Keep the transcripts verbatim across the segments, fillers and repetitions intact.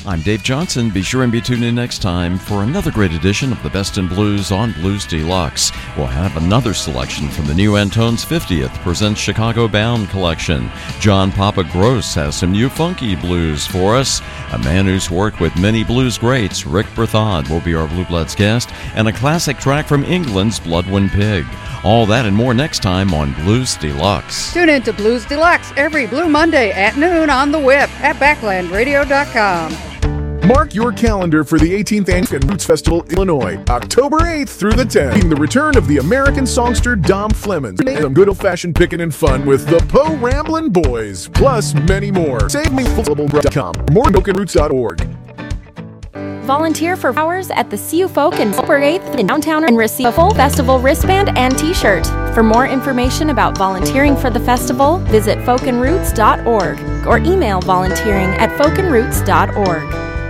I'm Dave Johnson. Be sure and be tuned in next time for another great edition of the Best in Blues on Blues Deluxe. We'll have another selection from the New Antone's fiftieth Presents Chicago Bound collection. John Papa Gross has some new funky blues for us. A man who's worked with many blues greats, Rick Berthod, will be our Blue Bloods guest, and a classic track from England's Bloodwind Pig. All that and more next time on Blues Deluxe. Tune in to Blues Deluxe every Blue Monday at noon on the web at backland radio dot com. Mark your calendar for the eighteenth Annual Roots Festival, Illinois, October eighth through the tenth. Being the return of the American songster Dom Flemons. Some good old-fashioned pickin' and fun with the Po Ramblin' Boys, plus many more. Save me dot com. More broken roots dot org. Volunteer for hours at the C U Folk and October eighth in downtown and receive a full festival wristband and t-shirt. For more information about volunteering for the festival, visit folk and roots dot org or email volunteering at folk and roots dot org.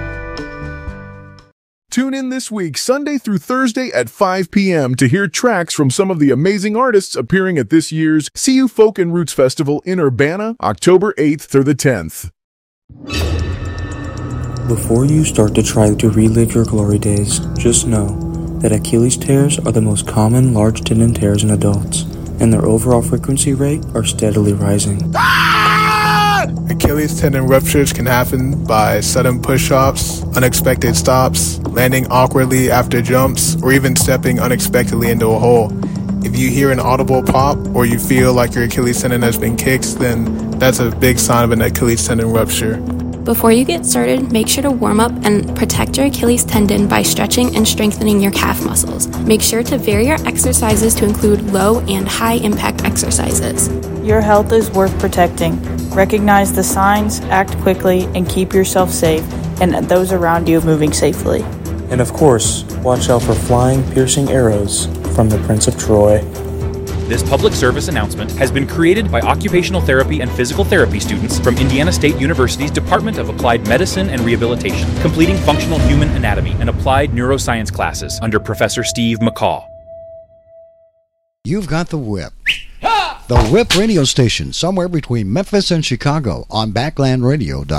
Tune in this week, Sunday through Thursday at five p.m. to hear tracks from some of the amazing artists appearing at this year's C U Folk and Roots Festival in Urbana, October eighth through the tenth. Before you start to try to relive your glory days, just know that Achilles tears are the most common large tendon tears in adults, and their overall frequency rate are steadily rising. Ah! Achilles tendon ruptures can happen by sudden push-ups, unexpected stops, landing awkwardly after jumps, or even stepping unexpectedly into a hole. If you hear an audible pop or you feel like your Achilles tendon has been kicked, then that's a big sign of an Achilles tendon rupture. Before you get started, make sure to warm up and protect your Achilles tendon by stretching and strengthening your calf muscles. Make sure to vary your exercises to include low and high impact exercises. Your health is worth protecting. Recognize the signs, act quickly, and keep yourself safe and those around you moving safely. And of course, watch out for flying, piercing arrows from the Prince of Troy. This public service announcement has been created by occupational therapy and physical therapy students from Indiana State University's Department of Applied Medicine and Rehabilitation, completing functional human anatomy and applied neuroscience classes under Professor Steve McCaw. You've got the Whip. The Whip radio station, somewhere between Memphis and Chicago on backland radio dot com.